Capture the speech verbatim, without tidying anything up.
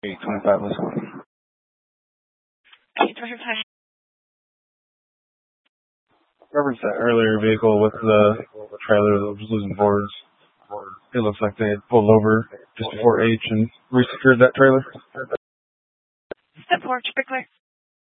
eight twenty-five was on. eight twenty-five. Reference that earlier vehicle with the trailer that was losing boards. It looks like they had pulled over just before H and resecured that trailer. Step four, traffic clear.